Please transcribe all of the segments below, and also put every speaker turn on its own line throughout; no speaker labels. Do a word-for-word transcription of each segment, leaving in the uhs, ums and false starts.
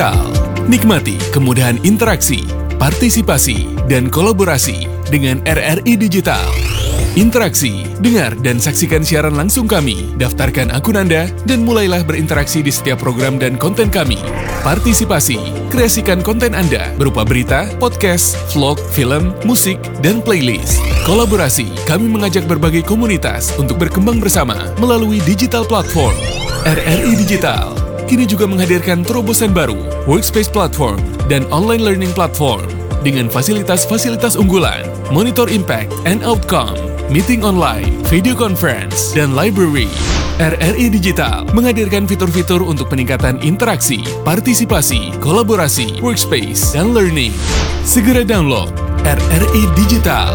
Digital. Nikmati kemudahan interaksi, partisipasi, dan kolaborasi dengan R R I Digital. Interaksi, dengar dan saksikan siaran langsung kami, daftarkan akun Anda, dan mulailah berinteraksi di setiap program dan konten kami. Partisipasi, kreasikan konten Anda berupa berita, podcast, vlog, film, musik, dan playlist. Kolaborasi, kami mengajak berbagai komunitas untuk berkembang bersama melalui digital platform. R R I Digital kini juga menghadirkan terobosan baru, workspace platform, dan online learning platform dengan fasilitas-fasilitas unggulan, monitor impact and outcome, meeting online, video conference, dan library. R R I Digital menghadirkan fitur-fitur untuk peningkatan interaksi, partisipasi, kolaborasi, workspace, dan learning. Segera download R R I Digital.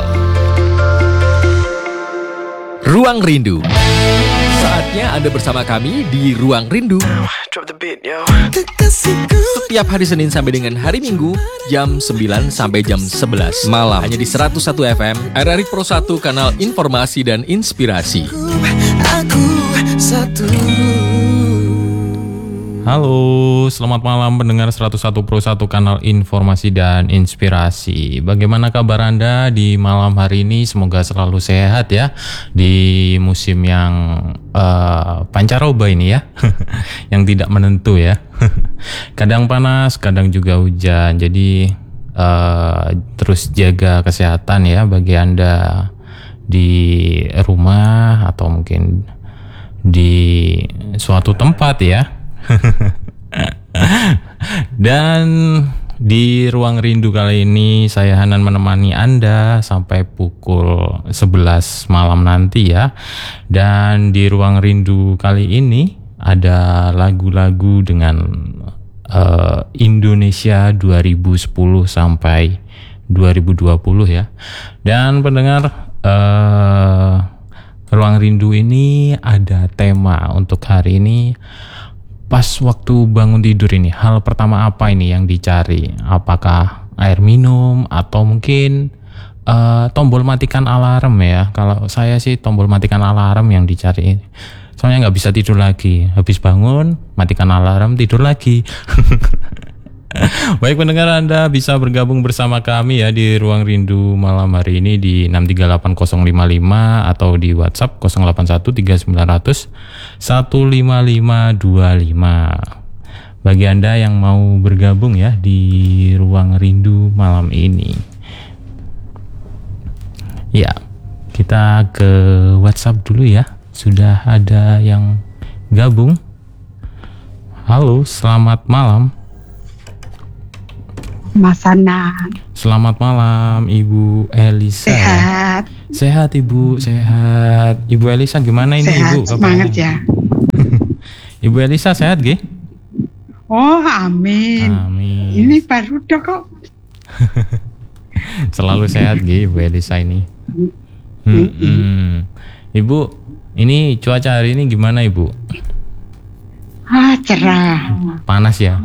Ruang Rindu. Saatnya Anda bersama kami di Ruang Rindu. Setiap hari Senin sampai dengan hari Minggu, jam sembilan sampai jam sebelas malam. Hanya di seratus satu F M, R R I Pro satu, kanal informasi dan inspirasi. Aku satu.
Halo, selamat malam pendengar seratus satu Pro satu, kanal informasi dan inspirasi. Bagaimana kabar Anda di malam hari ini? Semoga selalu sehat ya di musim yang uh, pancaroba ini ya, yang tidak menentu ya. Kadang panas, kadang juga hujan. Jadi uh, terus jaga kesehatan ya bagi Anda di rumah atau mungkin di suatu tempat ya. Dan di Ruang Rindu kali ini saya Hanan menemani Anda sampai pukul sebelas malam nanti ya. Dan di Ruang Rindu kali ini ada lagu-lagu dengan uh, Indonesia dua ribu sepuluh sampai dua ribu dua puluh ya. Dan pendengar, uh, Ruang Rindu ini ada tema untuk hari ini. Pas waktu bangun tidur ini, hal pertama apa ini yang dicari? Apakah air minum atau mungkin uh, tombol matikan alarm ya? Kalau saya sih tombol matikan alarm yang dicari. Soalnya nggak bisa tidur lagi. Habis bangun, matikan alarm, tidur lagi. Baik pendengar, Anda bisa bergabung bersama kami ya di Ruang Rindu malam hari ini di enam tiga delapan nol lima lima atau di WhatsApp nol delapan satu tiga sembilan nol nol satu lima lima dua lima. Bagi Anda yang mau bergabung ya di Ruang Rindu malam ini. Ya, kita ke WhatsApp dulu ya. Sudah ada yang gabung. Halo, selamat malam.
Mas Hanan.
Selamat malam Ibu Elisa.
Sehat.
Sehat Ibu, sehat. Ibu Elisa gimana ini
sehat,
Ibu?
Semangat ya.
Ibu Elisa sehat gak?
Oh amin.
Amin.
Ini baru dong kok.
Selalu sehat gak Ibu Elisa ini? Hmm, hmm. Ibu, ini cuaca hari ini gimana Ibu?
Ah cerah.
Panas ya?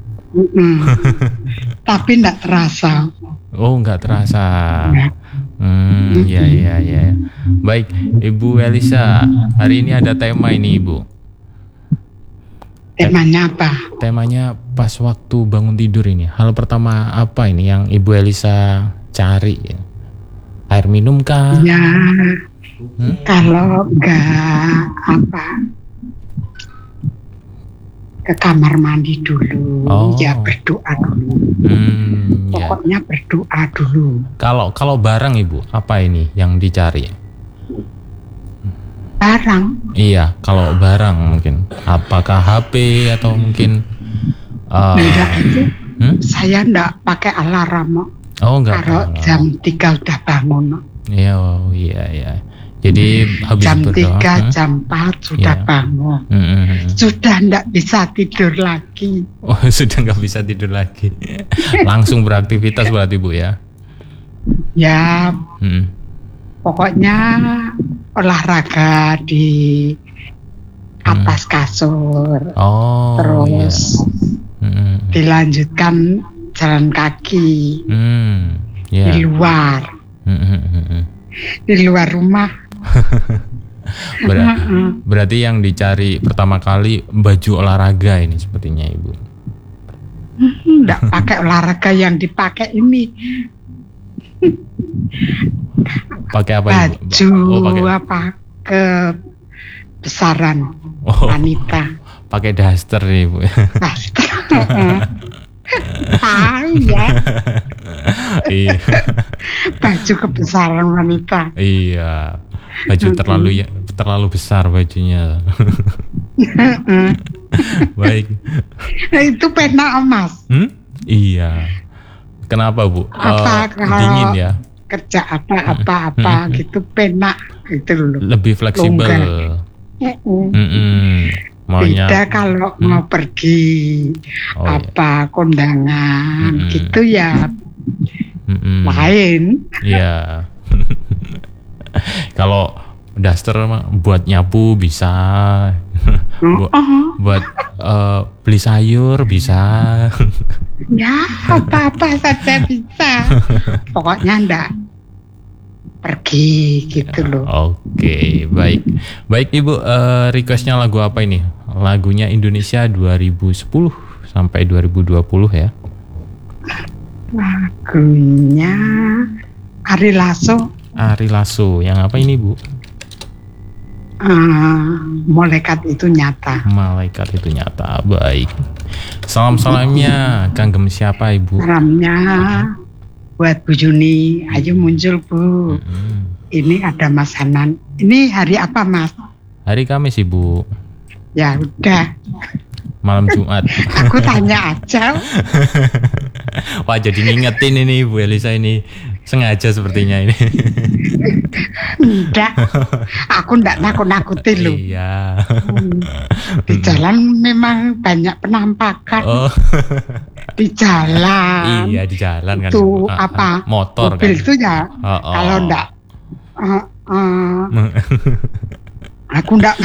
Tapi enggak terasa.
Oh, enggak terasa. Hmm, ya ya ya. Baik, Ibu Elisa, hari ini ada tema ini, Ibu.
Temanya apa?
Temanya pas waktu bangun tidur ini. Hal pertama apa ini yang Ibu Elisa cari? Air minum kah?
Ya. Hmm? Kalau enggak apa? Ke kamar mandi dulu, oh. ya berdoa dulu. Hmm, Pokoknya ya. berdoa dulu.
Kalau kalau barang Ibu, apa ini yang dicari?
Barang?
Iya, kalau barang mungkin. Apakah H P atau mungkin? Uh,
enggak itu. Hmm? Saya enggak pakai alarm.
Oh enggak.
Kalau jam tiga udah bangun.
Iya, oh, iya, iya. Jadi habis
jam
berdoa,
tiga,
hmm?
jam empat sudah yeah. bangun.
Hmm.
Sudah enggak bisa tidur lagi.
Oh, sudah enggak bisa tidur lagi. Langsung beraktivitas berarti Bu ya?
Ya.
Hmm.
Pokoknya olahraga di atas kasur.
Oh.
Terus
yeah. hmm.
dilanjutkan jalan kaki.
Hmm. Yeah.
Di luar.
Hmm.
Di luar rumah.
Ber- berarti yang dicari pertama kali baju olahraga ini sepertinya Ibu.
Enggak pakai olahraga yang dipakai ini.
Pakai apa?
Baju
oh, pakai...
apa ke besaran
oh,
wanita.
Pakai daster nih Bu.
Daster. Ah, iya.
Iya.
Baju kebesaran wanita.
Iya. Baju terlalu ya terlalu besar bajunya. Baik.
Nah, itu pena emas.
Hmm? Iya. Kenapa Bu?
Apa
uh, dingin ya?
Kerja apa-apa-apa hmm. gitu pena gitu loh.
Lebih fleksibel. Maunya,
beda kalau hmm. mau pergi oh, apa iya. kondangan hmm. gitu ya hmm. lain.
Iya. Kalau daster buat nyapu bisa, buat, uh-huh. buat uh, beli sayur bisa.
Ya apa-apa saja bisa. Pokoknya ndak pergi gitu loh.
Oke, baik. Baik Ibu, uh, requestnya lagu apa ini? Lagunya Indonesia dua ribu sepuluh sampai dua ribu dua puluh ya?
Lagunya Ari Lasso.
Ari Lasso, yang apa ini Bu?
Uh, Malaikat itu nyata.
Malaikat itu nyata, baik. Salam-salamnya kanggem siapa Ibu?
Salamnya buat Bu Juni, ayo muncul Bu. Mm-hmm. Ini ada Mas Hanan. Ini hari apa Mas?
Hari Kamis Ibu.
Ya udah.
Malam Jumat.
Aku tanya aja.
Wah jadi ngingetin ini Bu Elisa ini. Sengaja sepertinya ini.
Enggak. Aku enggak nakut-nakutin loh.
Iya.
Hmm. Di jalan memang banyak penampakan. Oh. Di jalan.
Iya di jalan kan.
Itu ah, apa?
Motor
mobil
kan.
Itu ya. Oh, oh. Kalau enggak. Uh, uh, aku enggak.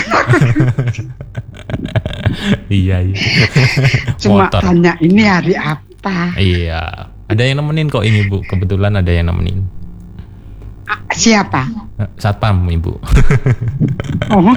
Iya. iya.
Cuma
motor.
Tanya ini hari apa?
Iya. Ada yang nemenin kok ini Bu. Kebetulan ada yang nemenin.
Siapa?
Satpam Ibu.
Oh.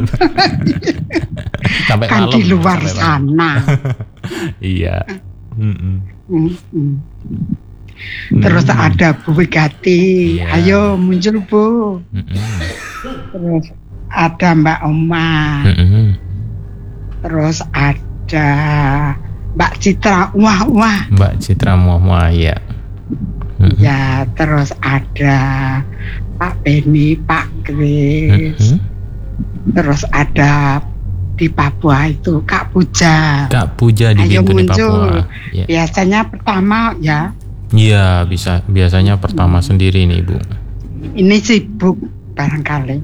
Sampai
kan
malam.
Di luar sana.
Iya. Mm-mm.
Mm-mm. Terus mm. ada Bu Wigati. Iya. Ayo muncul Bu. Mm-mm. Terus ada Mbak Oma. Mm-mm. Terus ada Mbak Citra, wah wah.
Mbak Citra, wah wah ya. Mm-hmm.
Ya terus ada Pak Beni, Pak Kris. Mm-hmm. Terus ada di Papua itu Kak Puja.
Kak Puja di
Ayo
Bintu
muncul.
Di Papua. Ya.
Biasanya pertama ya.
Iya bisa, biasanya pertama mm-hmm. sendiri nih Bu.
Ini sibuk barangkali.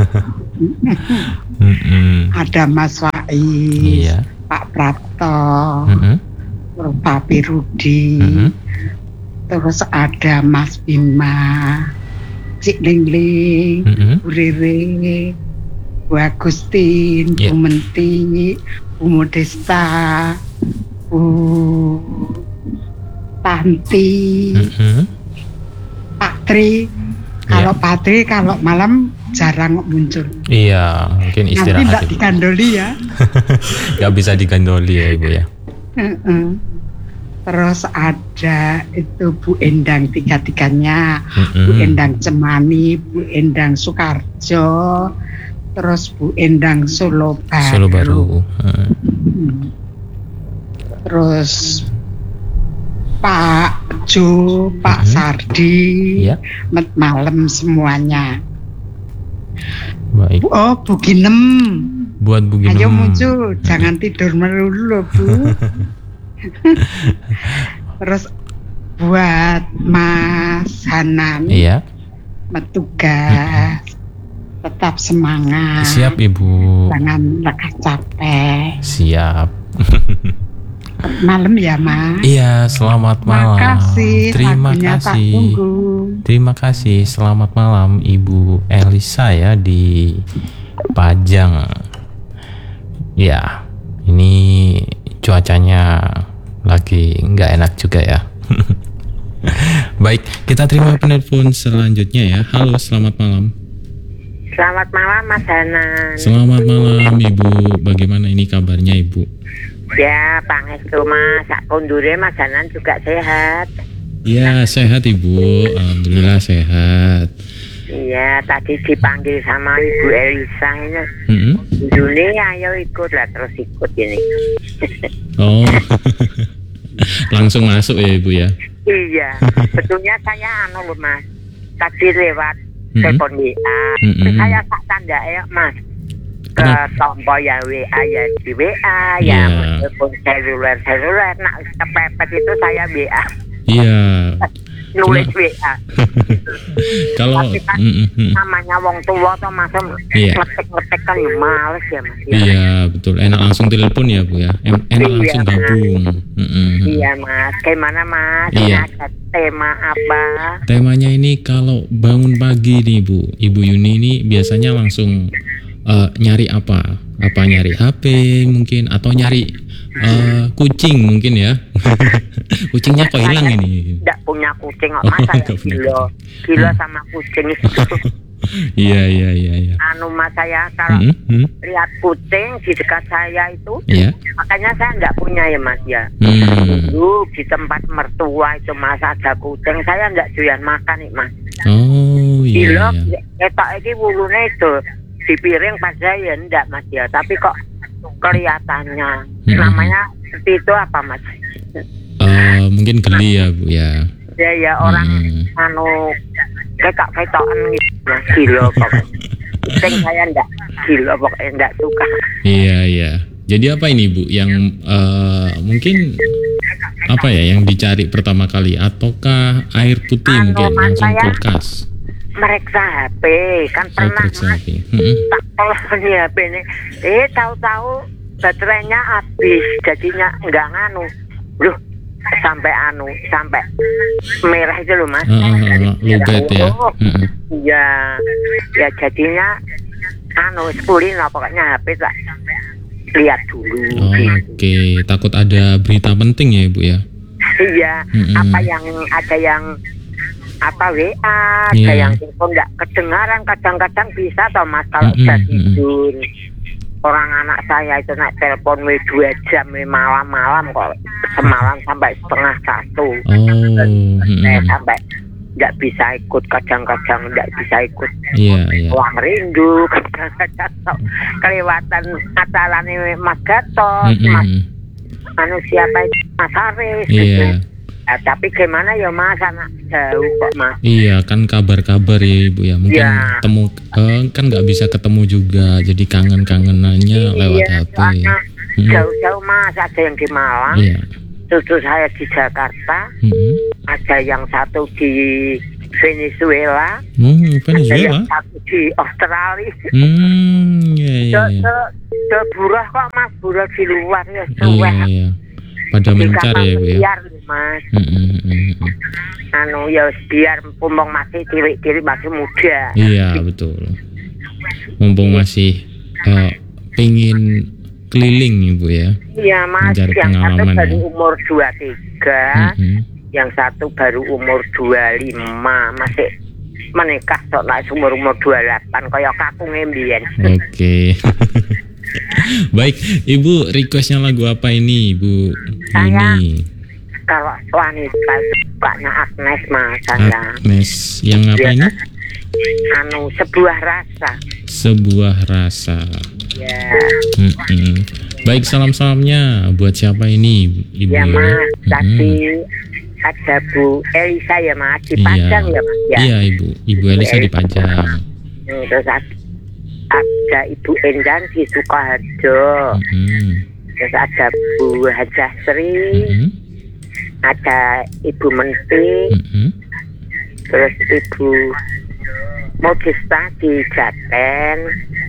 mm-hmm.
Ada Mas Wais.
Iya.
Pak Prato,
mm-hmm.
Pak Pirudi, mm-hmm. terus ada Mas Bima, Cik Lingling, mm-hmm. Bu Rere, Bu Agustin, yeah. Bu Menti, Bu Modesta, Bu Tanti, mm-hmm. Pak Tri. Kalau yeah. Pak Tri kalau malam jarang muncul.
Iya, mungkin istirahat.
Nanti tidak digandoli ya.
Gak bisa digandoli ya Ibu ya.
Uh-uh. Terus ada itu Bu Endang tiga-tiganya, mm-hmm. Bu Endang Cemani, Bu Endang Soekarjo, terus Bu Endang Solo Baru.
Solo Baru. Uh.
Hmm. Terus Pak Jo, Pak mm-hmm. Sardi, yeah. malam semuanya.
Baik.
Oh, Bu Ginem.
Buat Bu Ginem.
Ayo muncul, jangan tidur melulu loh Bu. Terus buat Mas Hanan.
Iya.
Petugas. Tetap semangat.
Siap Ibu.
Jangan lekas capek.
Siap.
Malam ya Mas.
Iya, selamat malam.
Makasih,
Terima kasih. Terima kasih. Selamat malam Ibu Elisa ya di Pajang. Ya, ini cuacanya lagi nggak enak juga ya. Baik, kita terima penelpon selanjutnya ya. Halo, selamat malam.
Selamat malam Mas Hanan.
Selamat malam Ibu. Bagaimana ini kabarnya Ibu?
Ya, pangestu Mas, sak kondure Mas Hanan juga sehat.
Ya, sehat Ibu. Alhamdulillah sehat.
Iya, tadi dipanggil sama Ibu Elisa ini.
Mm-hmm.
Juni ayo ikut lah, terus ikut ini.
Oh, langsung masuk ya Ibu ya?
Iya, sebetulnya saya anu loh Mas, tadi lewat
Mm-hmm.
telepon W A,
Mm-hmm.
saya tak tanda ya Mas. Ke
Kenapa?
tombol ya W A ya di W A,
Iya.
ya telepon seluler seluler, nak kepepet itu saya W A,
Iya.
nulis
Cuma-
W A.
Kalau
Tapi kan
mm-mm.
namanya wong tua atau masuk
Iya.
ngetik-ngetik kan ya males ya Mas. Ya.
Iya betul, enak langsung telepon ya Bu ya, Em- enak
Iya,
langsung gabung. Mm-mm.
Iya Mas, gimana Mas?
Iya.
Ini ada tema apa?
Temanya ini kalau bangun pagi nih Bu, Ibu Yuni ini biasanya langsung eh, nyari apa? Apa nyari H P mungkin atau nyari eh, kucing mungkin ya? Kucingnya kok hilang ini?
Tidak punya kucing kok
Oh,
Mas, saya
nggak punya
gila, gila sama kucing itu.
Iya iya iya iya.
Anu Mas, saya kalau
Mm-mm.
lihat kucing di dekat saya itu,
Iya.
makanya saya nggak punya ya Mas ya.
Hmm.
Dulu di tempat mertua itu Mas ada kucing, saya nggak doyan makan nih Mas.
Oh iya.
Gila,
iya.
ketok ini wulunya itu di piring pada ya enggak Mas ya, tapi kok kelihatannya
Hmm.
namanya seperti itu apa Mas?
Eh, mungkin geli ya Bu ya.
Ya ya orang
Hmm.
anu ketok ketokan gitu Mas, gila kok. Kucing saya enggak gila pokoknya enggak suka.
Iya iya. Jadi apa ini Bu yang eh, mungkin apa ya yang dicari pertama kali ataukah air putih
Anu,
mungkin
Mas,
langsung
saya-
kulkas?
Meriksa H P kan
Saya
pernah
periksa
Mas,
H P. Mm-mm.
tak telepon H P ini, eh tahu-tahu baterainya habis, jadinya enggak nganu. Loh, sampai anu, sampai merah itu loh Mas.
Ah, ah, ah, lowbat ya.
Oh,
Mm-mm.
ya, ya jadinya anu sepulin lah pokoknya H P tak lihat dulu.
Oh,
gitu.
Oke, takut ada berita penting ya Ibu ya.
Iya,
Mm-mm.
apa yang ada yang apa W A, ada
Iya.
yang telepon nggak kedengaran, kadang-kadang bisa toh Mas kalau
Mm-mm,
udah
mm-mm.
tidur. Orang anak saya itu naik telepon we dua jam we malam-malam kok, semalam sampai setengah satu.
Oh,
Saya
mm-mm.
sampai nggak bisa ikut, kadang-kadang nggak bisa ikut.
Iya iya.
Uang rindu, kadang-kadang kok kelewatan acaranya Mas Gatot, Mas
Mm-mm.
anu siapa itu Mas Haris.
Iya.
gitu. Eh, tapi gimana ya Mas, anak jauh kok Mas.
Iya kan kabar-kabar ya Ibu ya. Mungkin
Iya.
temu eh, kan nggak bisa ketemu juga. Jadi kangen-kangenannya lewat
Iya,
H P.
soalnya
Mm-mm.
jauh-jauh Mas, ada yang di Malang,
Iya.
cucu saya di Jakarta,
Mm-mm.
ada yang satu di Venezuela,
Hmm,
ada
Venezuela.
yang satu di Australia.
Hmm, iya iya
Se,
iya.
se, se buruh kok Mas, buruh di luar ya,
Iya
suweh.
iya. Pada
Di
mencar
kapal
ya Ibu ya.
pesiar, Mas.
Mm-mm, mm-mm.
Anu ya biar pumbong masih cilik-cilik masih muda.
Iya betul. Mumpung masih eh, pengen keliling Ibu ya.
Iya Mas,
Mencari
yang satu
pengalaman
baru
ya.
umur dua puluh tiga,
Mm-mm.
yang satu baru umur dua puluh lima, masih menikah sok nak umur umur dua puluh delapan kaya kakunge mbiyen.
Oke. Baik, Ibu requestnya lagu apa ini Ibu
Saya-
Yuni?
Kalau wanita sukanya Agnes Mas, saya
Agnes yang apa
Iya.
ini?
anu sebuah rasa.
Sebuah rasa.
Ya,
Mm-mm. Baik, salam-salamnya buat siapa ini Ibu?
ya Mas,
Mm-mm.
tadi ada Bu Elisa ya Mas di
Iya.
Padang ya Mas ya.
Iya Ibu, Ibu Elisa di Pajang.
Hmm, terus ada, ada Ibu Endang di Sukoharjo,
Mm-mm.
terus ada Bu Hajasri,
Mm-mm.
ada Ibu Menti,
Mm-mm.
terus Ibu Modista di Jaten,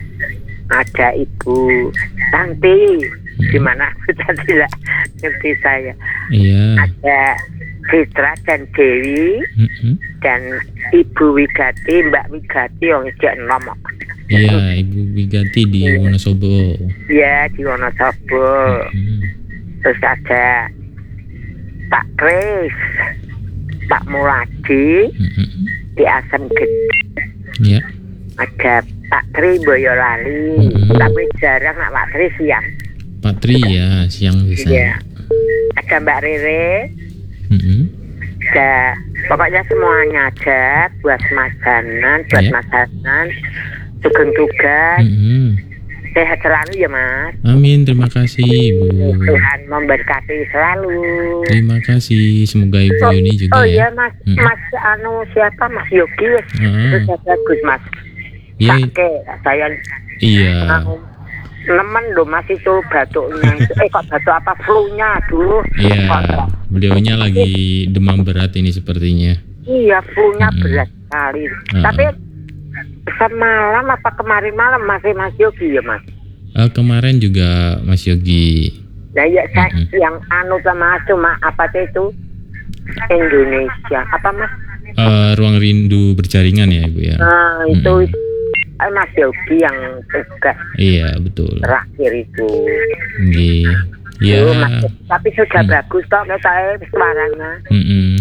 ada Ibu Santi, di mana sudah tidak ngerti saya,
Iya.
ada Citra dan Dewi
Mm-mm.
dan Ibu Wigati, Mbak Wigati yang tidak nomor.
Iya, Ibu Wigati di Wonosobo.
Ya di Wonosobo.
Mm.
Terus ada Pak Kris, Pak Muladi
Mm-mm.
di Asem Gede,
Iya.
ada Pak Tri Boyolali,
Mm-mm.
tapi jarang nak Pak Tri siang.
Pak Tri ya, siang di sana.
Iya. Ada Mbak Rere.
Mm-hmm.
Ada, pokoknya semuanya aja buat Mas Hanan, buat
Ya.
Mas Hanan, sugeng tugas,
Mm-hmm.
sehat selalu ya Mas.
Amin, terima kasih Ibu.
Tuhan memberkati selalu.
Terima kasih, semoga Ibu
Oh,
Yuni juga
oh
ya.
iya Mas,
Mm.
Mas anu siapa Mas Yogi,
Ah.
sudah bagus Mas.
Iya,
Sake, saya
iya.
anu, nemen loh Mas itu batuknya. eh kok batuk apa flu-nya dulu?
Iya, beliaunya lagi demam berat ini sepertinya.
Iya, flu-nya
Mm-mm.
berat sekali.
Mm-mm.
Tapi semalam apa kemarin malam masih Mas Yogi ya Mas?
Eh, kemarin juga Mas Yogi.
Nah ya saya
Mm-mm.
yang anu sama cuma apa sih itu Indonesia apa Mas?
Eh, ruang rindu berjaringan ya Ibu ya.
Nah itu
Mm-mm.
eh, Mas Yogi yang tugas
Iya betul.
terakhir itu.
Nggih. Ya.
Tuh, Mas, tapi sudah
Hmm.
bagus kok saya suaranya.
Mm-mm.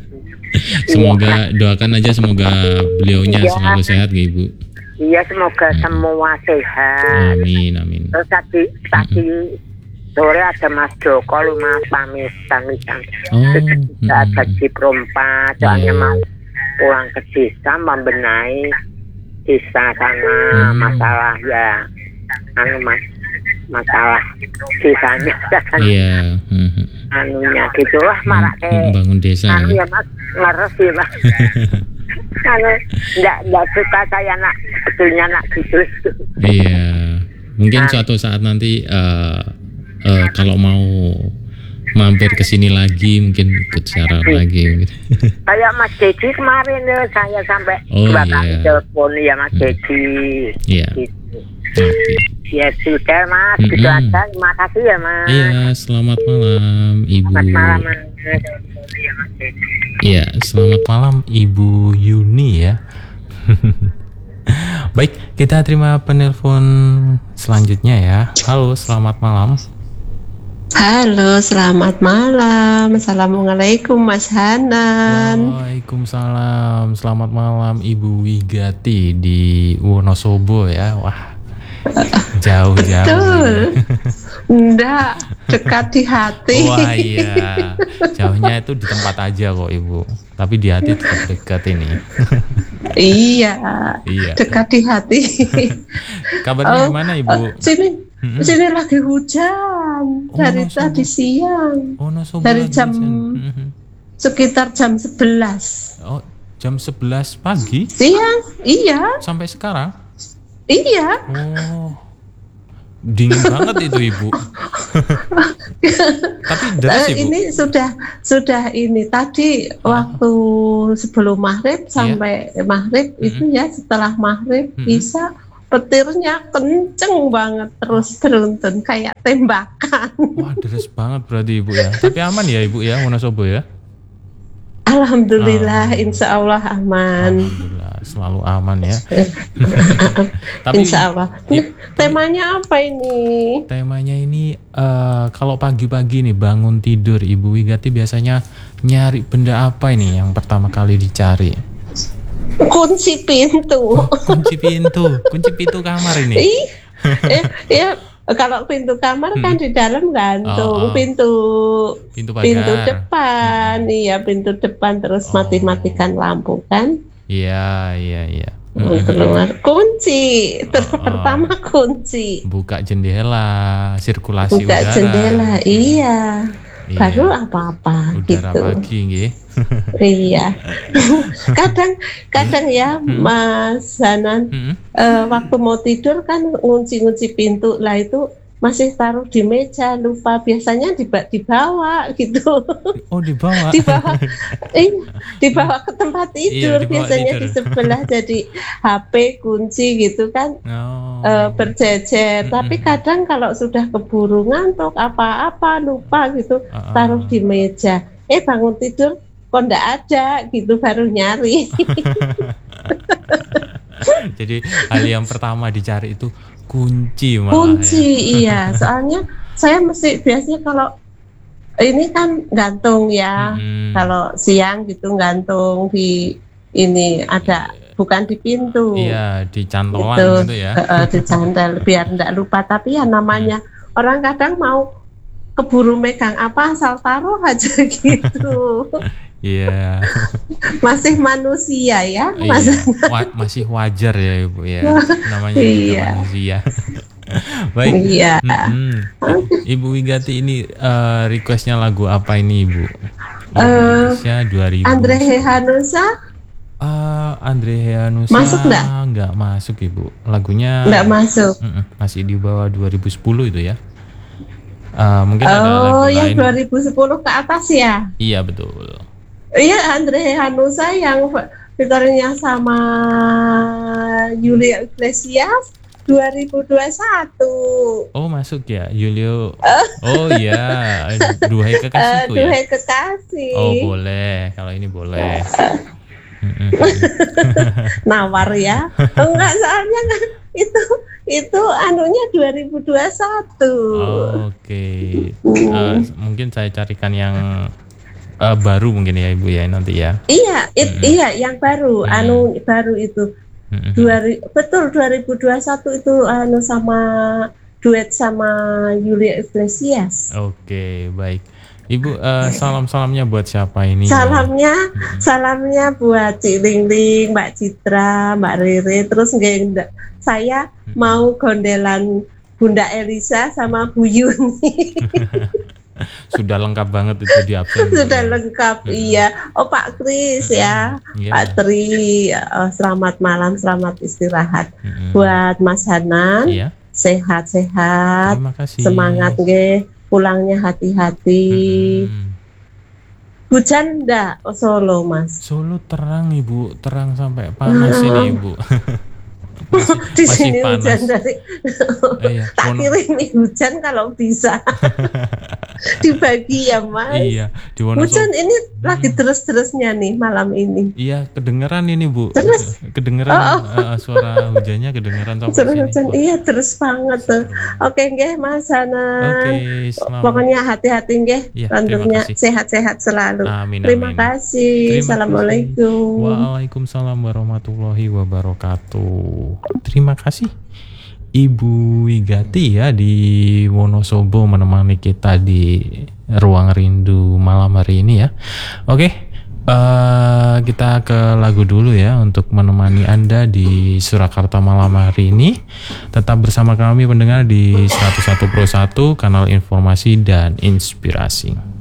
Semoga doakan aja semoga beliaunya
Iya.
selalu sehat ya Ibu.
Iya semoga
Mm-mm.
semua sehat.
Amin amin.
Terus tadi tadi sore ada Mas Joko lu Mas pamit pamitan.
Oh.
Tidak ada
mm-mm.
di perempat, soalnya
Iya.
mau pulang ke desa membenahi desa sana
Hmm.
masalah ya anu Mas masalah desanya kan
Iya. mm-mm.
anunya gitu lah marak ke
Membangun desa.
anu
ya.
ya Mas ngeres sih Mas. Anu nggak nggak suka saya nak betulnya nak gitu.
Iya. Mungkin
Nah.
suatu saat nanti eh, eh, kalau mau mampir ke sini lagi mungkin ikut siaran lagi gitu.
Kayak Mas Dedi kemarin ya saya sampai
Oh,
dua
iya.
kali telepon ya Mas Dedi.
Iya.
Gitu.
Oke.
Ya sudah Mas, gitu
Mm-mm.
aja. Terima kasih ya Mas.
Iya, selamat malam Ibu.
Selamat malam Mas.
Iya, selamat malam Ibu Yuni ya. Baik, kita terima penelpon selanjutnya ya. Halo, selamat malam.
Halo, selamat malam. Assalamualaikum Mas Hanan.
Waalaikumsalam. Selamat malam Ibu Wigati di Wonosobo ya. Wah. Jauh-jauh.
Betul. Enggak, dekat di hati.
Wah iya. Jauhnya itu di tempat aja kok Ibu. Tapi di hati tetap dekat ini.
Iya,
Iya.
dekat di hati.
Kabarnya
Oh,
gimana
eh,
Ibu?
sini,
Mm-mm.
sini lagi hujan
Oh,
dari
Wonosobo.
tadi siang,
Oh, Wonosobo
dari
lagi
jam-
hujan. Mhm.
sekitar jam sebelas
Oh, jam sebelas pagi
siang. Iya,
sampai sekarang.
iya.
Oh. Dingin banget itu Ibu. Tapi deras
Eh,
Ibu.
ini sudah sudah ini tadi waktu sebelum maghrib sampai maghrib itu ya setelah maghrib
Mm-mm.
bisa petirnya kenceng banget terus beruntun kayak tembakan.
Wah, deras banget berarti Ibu ya. Tapi aman ya Ibu ya, Wonosobo ya.
Alhamdulillah,
Alhamdulillah.
insya Allah aman.
Alhamdulillah, selalu aman ya. Tapi
Insya Allah.
i-
Ini temanya apa ini?
temanya ini eh, kalau pagi-pagi nih bangun tidur Ibu Wigati biasanya nyari benda apa ini yang pertama kali dicari?
Kunci pintu.
Kunci pintu, kunci pintu kamar ini.
Ih, eh, ya kalau pintu kamar kan di dalam
Oh, oh.
gantung pintu
Pintu pagar.
pintu depan, iya pintu depan terus
Oh.
mati-matikan lampu kan.
Iya, iya, iya.
Keluar kunci, terus
Oh, oh.
pertama kunci,
Buka jendela, sirkulasi
buka
udara.
jendela, iya.
Iya.
Baru apa-apa
Udara
gitu.
pagi nggih.
Iya. kadang kadang ya Mas Hanan
Mm-mm.
eh, waktu mau tidur kan ngunci-ngunci pintu lah itu masih taruh di meja, lupa, biasanya diba- dibawa gitu.
Oh, dibawa.
dibawa eh, dibawa ke tempat tidur,
Iya, dibawa
biasanya
tidur.
di sebelah jadi H P kunci gitu kan.
Oh.
eh, berjejer,
Mm-mm.
tapi kadang kalau sudah keburu ngantuk apa-apa lupa gitu
Ah, ah.
taruh di meja, eh bangun tidur kok ndak ada gitu, baru nyari.
Jadi hal yang pertama dicari itu kunci malah.
Kunci,
ya.
iya, soalnya saya mesti biasanya kalau ini kan gantung ya,
Mm-mm.
kalau siang gitu gantung di ini ada, bukan di pintu.
Iya, di cantolan
Gitu.
gitu ya.
Eh, eh, dicandal biar ndak lupa, tapi ya namanya orang kadang mau keburu megang apa asal taruh aja gitu.
Iya.
Masih manusia ya, Mas.
Iya. Wa- masih wajar ya Ibu ya. Namanya juga
Iya.
manusia. Baik.
Iya.
Mm-mm. Ibu Wigati ini uh, requestnya lagu apa ini Ibu?
Eh,
Indonesia dua ribu.
Andre Hehanusa
Uh, Andre Hehanusa
Masuk nggak?
Nggak masuk Ibu. Lagunya
enggak masuk.
Mm-mm, masih di bawah dua ribu sepuluh itu ya. Uh, mungkin ada lagu
Oh, yang
lain.
dua ribu sepuluh ke atas ya?
Iya betul.
Iya, Andre Hehanusa yang fiturnya sama Yulia Iglesias dua ribu dua puluh satu.
Oh masuk ya Julio. Oh iya, Duhai
Eh,
Kekasihku ya.
Duhai Kekasih.
Oh boleh, kalau ini boleh. Mm-mm.
Nawar ya. Enggak, soalnya kan itu itu anunya dua ribu dua puluh satu.
Oh, Oke, Eh, mungkin saya carikan yang eh, baru mungkin ya Ibu ya nanti ya.
Iya, it-
Mm-mm.
iya yang baru,
Mm.
anu baru itu.
Mm-mm.
Dua, ri- betul dua ribu dua puluh satu itu anu sama duet sama Yulia Iglesias.
Oke, baik. Ibu eh, salam-salamnya buat siapa ini?
Salamnya,
Mm-mm.
salamnya buat Cik Lingling, Mbak Citra, Mbak Rere, terus nggak saya mau gondelan Bunda Elisa sama Bu Yuni.
Sudah lengkap banget itu di absen.
Sudah
ya.
lengkap,
Mm-mm.
iya. Oh Pak Kris ya,
Iya.
Pak Tri, eh, selamat malam, selamat istirahat.
Mm-mm.
Buat Mas Hanan,
Iya.
sehat-sehat,
Terima kasih.
semangat nggih, pulangnya hati-hati.
Mm-mm.
Hujan enggak oh, Solo Mas?
Solo terang Ibu, terang sampai panas ini Ibu. Masih,
Di
masih
sini
panas.
hujan dari
Eh, iya.
tak
Wono-
kirimi hujan kalau bisa. Dibagi ya Mas.
Iya, di Wonosobo.
Hujan ini lagi terus-terusnya nih malam ini.
Iya, kedengeran ini Bu.
Terus?
Kedengeran
Oh,
eh, suara hujannya kedengeran sampai
Terus
sini.
hujan, iya terus banget tuh. Oke nggih Mas Hanan.
Oke, selamat.
Pokoknya hati-hati nggih,
Iya,
tentunya
terima kasih.
sehat-sehat selalu.
Amin,
Terima
amin.
kasih.
Terima
Assalamualaikum.
Waalaikumsalam warahmatullahi wabarakatuh. Terima kasih Ibu Wigati ya di Wonosobo menemani kita di Ruang Rindu malam hari ini ya. Oke, eh, kita ke lagu dulu ya untuk menemani Anda di Surakarta malam hari ini. Tetap bersama kami pendengar di seratus satu Pro satu kanal informasi dan inspirasi.